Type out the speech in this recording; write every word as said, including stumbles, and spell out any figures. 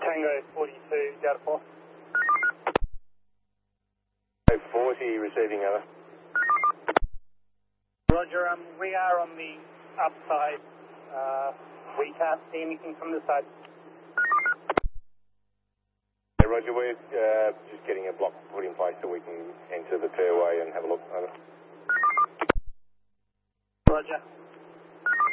Tango forty-two, Delta four. forty, receiving over. Roger, um, we are on the upside. Uh, we can't see anything from the side. Hey, Roger, we're uh, just getting a block put in place so we can enter the fairway and have a look. Over. Roger.